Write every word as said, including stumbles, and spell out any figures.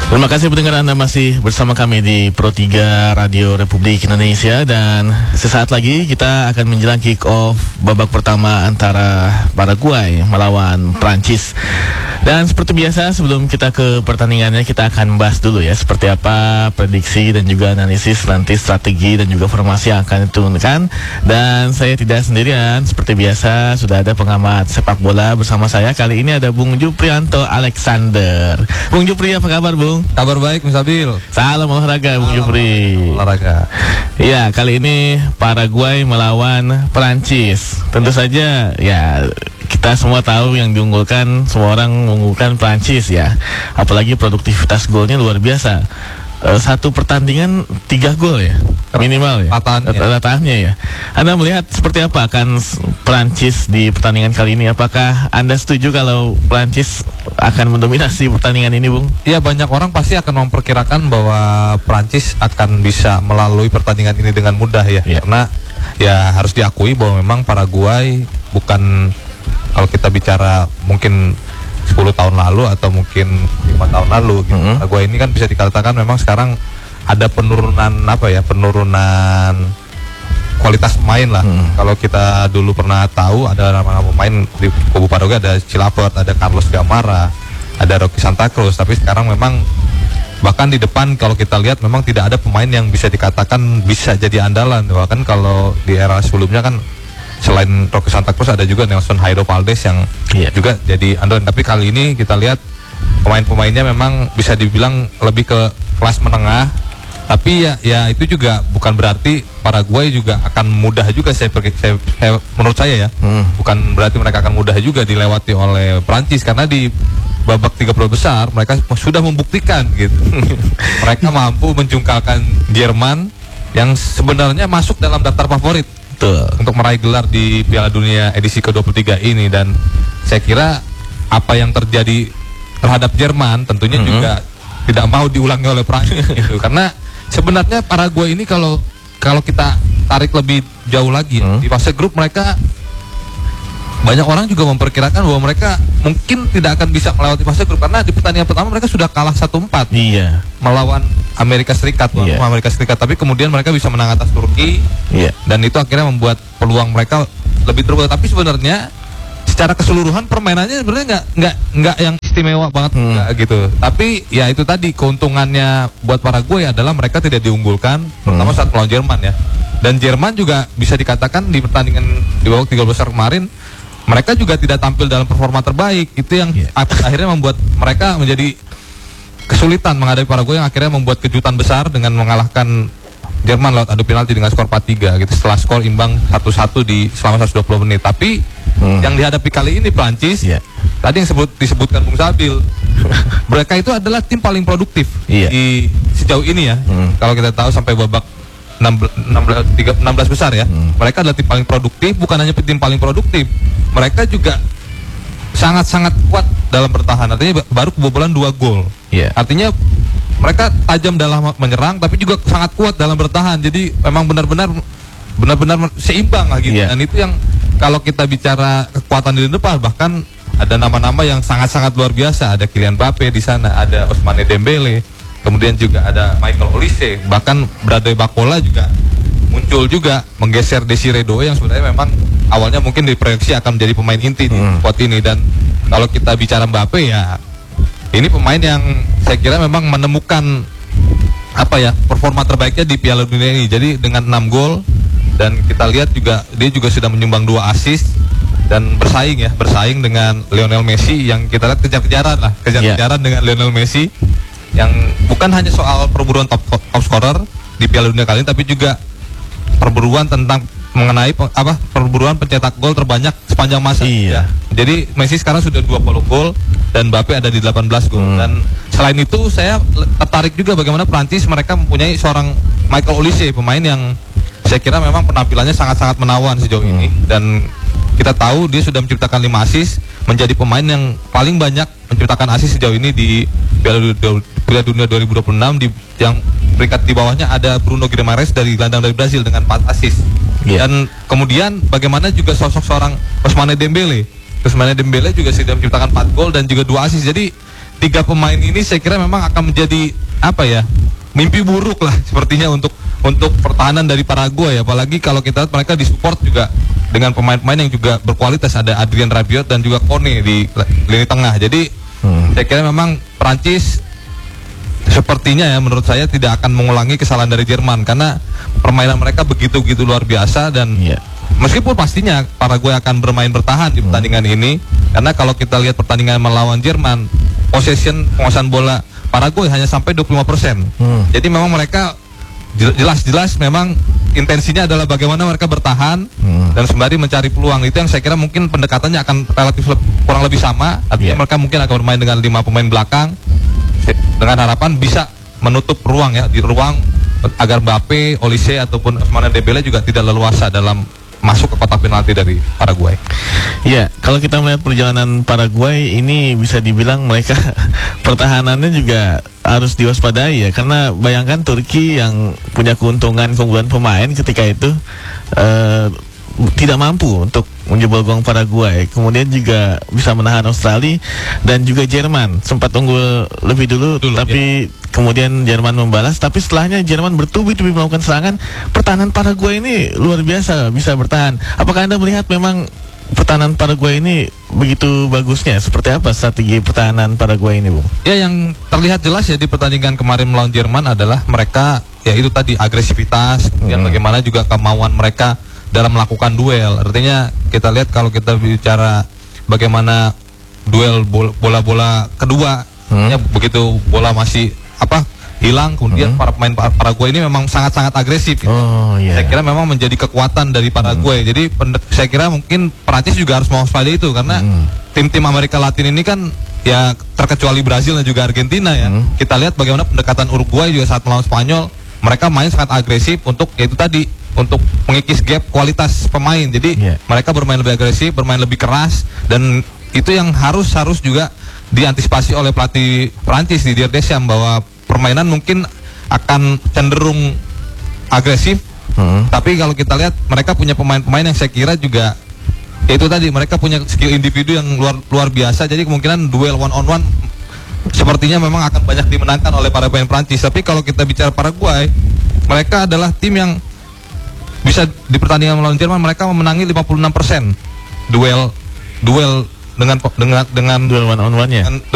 Terima kasih pendengar, Anda masih bersama kami di Pro tiga Radio Republik Indonesia. Dan sesaat lagi kita akan menjelang kick off babak pertama antara Paraguay melawan Prancis. Dan seperti biasa sebelum kita ke pertandingannya, kita akan membahas dulu ya seperti apa prediksi dan juga analisis nanti strategi dan juga formasi yang akan diturunkan. Dan saya tidak sendirian, seperti biasa sudah ada pengamat sepak bola bersama saya. Kali ini ada Bung Juprianto Alexander. Bung Jupri, apa kabar Bung? Kabar baik, Mas Abil. Salam olahraga, Bung Jupri. Olahraga. Iya, kali ini Paraguay melawan Perancis. Tentu saja ya kita semua tahu yang diunggulkan, semua orang mengunggulkan Perancis ya. Apalagi produktivitas golnya luar biasa. E, satu pertandingan tiga gol ya minimal ya. Rataannya. Rataannya ya. Anda melihat seperti apa akan Perancis di pertandingan kali ini? Apakah Anda setuju kalau Perancis akan mendominasi pertandingan ini, Bung? Iya, banyak orang pasti akan memperkirakan bahwa Perancis akan bisa melalui pertandingan ini dengan mudah ya. ya. Karena ya harus diakui bahwa memang Paraguay bukan, kalau kita bicara mungkin sepuluh tahun lalu atau mungkin lima tahun lalu gitu. Mm-hmm. Paraguay ini kan bisa dikatakan memang sekarang ada penurunan apa ya, penurunan kualitas pemain lah. Mm. Kalau kita dulu pernah tahu ada nama-nama pemain di kubu Paraguay, ada Chilavert, ada Carlos Gamara, ada Rocky Santa Cruz, tapi sekarang memang bahkan di depan kalau kita lihat memang tidak ada pemain yang bisa dikatakan bisa jadi andalan. Bahkan kalau di era sebelumnya kan selain Rocky Santa Cruz ada juga Nelson Jairo Valdez yang yeah. juga jadi andalan. Tapi kali ini kita lihat pemain-pemainnya memang bisa dibilang lebih ke kelas menengah. Tapi ya, ya itu juga bukan berarti Paraguay juga akan mudah juga saya, saya, saya menurut saya ya. Hmm. Bukan berarti mereka akan mudah juga dilewati oleh Prancis, karena di babak tiga puluh besar mereka sudah membuktikan gitu. Mereka mampu menjungkalkan Jerman yang sebenarnya masuk dalam daftar favorit Tuh. untuk meraih gelar di Piala Dunia edisi ke dua puluh tiga ini. Dan saya kira apa yang terjadi terhadap Jerman tentunya mm-hmm. juga tidak mau diulangi oleh Prancis gitu. Karena sebenarnya Paraguay ini kalau kalau kita tarik lebih jauh lagi mm. di fase grup, mereka banyak orang juga memperkirakan bahwa mereka mungkin tidak akan bisa melewati fase grup karena di pertandingan pertama mereka sudah kalah satu empat iya. melawan Amerika Serikat, yeah. Amerika Serikat. Tapi kemudian mereka bisa menang atas Turki, yeah. dan itu akhirnya membuat peluang mereka lebih terbuka. Tapi sebenarnya secara keseluruhan permainannya sebenarnya nggak nggak nggak yang istimewa banget hmm. nggak gitu. Tapi ya itu tadi keuntungannya buat Paraguay adalah mereka tidak diunggulkan, hmm. terutama saat melawan Jerman ya. Dan Jerman juga bisa dikatakan di pertandingan di babak tiga besar kemarin mereka juga tidak tampil dalam performa terbaik. Itu yang yeah. akhirnya membuat mereka menjadi kesulitan menghadapi Paraguay, yang akhirnya membuat kejutan besar dengan mengalahkan Jerman lewat adu penalti dengan skor empat tiga gitu, setelah skor imbang satu satu di selama seratus dua puluh menit. Tapi hmm. yang dihadapi kali ini Prancis, yeah. tadi yang sebut, disebutkan Bung Sabil, mereka itu adalah tim paling produktif yeah. di sejauh ini ya. Hmm. Kalau kita tahu sampai babak enam belas besar ya, hmm. mereka adalah tim paling produktif. Bukan hanya tim paling produktif, mereka juga sangat-sangat kuat dalam bertahan. Artinya baru kebobolan dua gol. Yeah. Artinya mereka tajam dalam menyerang, tapi juga sangat kuat dalam bertahan. Jadi memang benar-benar benar-benar seimbang lah gitu. Yeah. Dan itu yang kalau kita bicara kekuatan di depan, bahkan ada nama-nama yang sangat-sangat luar biasa. Ada Kylian Mbappe di sana, ada Ousmane Dembele, kemudian juga ada Michael Olise, bahkan Bradley Barcola juga muncul juga menggeser Desiree Doué yang sebenarnya memang awalnya mungkin diproyeksi akan menjadi pemain inti di hmm. spot ini. Dan kalau kita bicara Mbappe ya, ini pemain yang saya kira memang menemukan apa ya performa terbaiknya di Piala Dunia ini. Jadi dengan enam gol, dan kita lihat juga dia juga sudah menyumbang dua assist dan bersaing ya bersaing dengan Lionel Messi, yang kita lihat kejar-kejaran lah kejar-kejaran yeah. dengan Lionel Messi, yang bukan hanya soal perburuan top, top scorer di Piala Dunia kali ini, tapi juga perburuan tentang mengenai apa perburuan pencetak gol terbanyak sepanjang masa. Iya. Ya. Jadi Messi sekarang sudah dua puluh gol dan Mbappe ada di delapan belas gol. Hmm. Dan selain itu saya tertarik juga bagaimana Prancis mereka mempunyai seorang Michael Olise, pemain yang saya kira memang penampilannya sangat-sangat menawan sejauh hmm. ini. Dan kita tahu dia sudah menciptakan lima assist, menjadi pemain yang paling banyak menciptakan assist sejauh ini di Piala Dunia dua ribu dua puluh enam, di yang peringkat di bawahnya ada Bruno Guimarães dari gelandang dari Brasil dengan empat assist. Yeah. Dan kemudian bagaimana juga sosok seorang Ousmane Dembele. Ousmane Dembele juga sudah menciptakan empat gol dan juga dua assist. Jadi tiga pemain ini saya kira memang akan menjadi apa ya, mimpi buruk lah sepertinya untuk untuk pertahanan dari Paraguay, apalagi kalau kita lihat mereka disupport juga dengan pemain-pemain yang juga berkualitas, ada Adrien Rabiot dan juga Kone di lini tengah. Jadi hmm. saya kira memang Prancis sepertinya ya menurut saya tidak akan mengulangi kesalahan dari Jerman, karena permainan mereka begitu-begitu luar biasa. Dan yeah. meskipun pastinya Paraguay akan bermain bertahan di pertandingan hmm. ini, karena kalau kita lihat pertandingan melawan Jerman, possession penguasaan bola Paraguay hanya sampai dua puluh lima persen. Hmm. Jadi memang mereka jelas-jelas memang intensinya adalah bagaimana mereka bertahan hmm. dan sembari mencari peluang. Itu yang saya kira mungkin pendekatannya akan relatif le kurang lebih sama. Artinya yeah. mereka mungkin akan bermain dengan lima pemain belakang dengan harapan bisa menutup ruang ya, di ruang agar Mbappe, Olise ataupun Ousmane Dembele juga tidak leluasa dalam masuk ke kotak penalti dari Paraguay. Ya, kalau kita melihat perjalanan Paraguay ini bisa dibilang mereka pertahanannya juga harus diwaspadai ya, karena bayangkan Turki yang punya keuntungan keunggulan pemain ketika itu uh, tidak mampu untuk menjebol gawang Paraguay, kemudian juga bisa menahan Australia, dan juga Jerman sempat unggul lebih dulu, dulu tapi ya. Kemudian Jerman membalas, tapi setelahnya Jerman bertubi-tubi melakukan serangan. Pertahanan Paraguay ini luar biasa bisa bertahan. Apakah Anda melihat memang pertahanan Paraguay ini begitu bagusnya? Seperti apa strategi pertahanan Paraguay ini, Bu? Ya, yang terlihat jelas ya di pertandingan kemarin melawan Jerman adalah mereka ya itu tadi agresivitas, kemudian hmm. bagaimana juga kemauan mereka dalam melakukan duel. Artinya kita lihat kalau kita bicara bagaimana duel bola-bola kedua, hmm. ya begitu bola masih apa hilang, kemudian hmm. para pemain Paraguay ini memang sangat-sangat agresif. Gitu. Oh, yeah. Saya kira memang menjadi kekuatan dari Paraguay. Hmm. Jadi saya kira mungkin Perancis juga harus mewaspadai itu, karena tim-tim hmm. Amerika Latin ini kan ya terkecuali Brazil dan juga Argentina ya. Hmm. Kita lihat bagaimana pendekatan Uruguay juga saat melawan Spanyol, mereka main sangat agresif untuk yaitu tadi untuk mengikis gap kualitas pemain. Jadi yeah. mereka bermain lebih agresif, bermain lebih keras, dan itu yang harus harus juga diantisipasi oleh pelatih Prancis di Didier Deschamps, bahwa permainan mungkin akan cenderung agresif. Hmm. Tapi kalau kita lihat mereka punya pemain-pemain yang saya kira juga itu tadi mereka punya skill individu yang luar luar biasa. Jadi kemungkinan duel one on one sepertinya memang akan banyak dimenangkan oleh para pemain Prancis. Tapi kalau kita bicara Paraguay, mereka adalah tim yang bisa di pertandingan melawan Jerman mereka memenangi lima puluh enam persen duel duel dengan dengan dengan duel one on one-nya.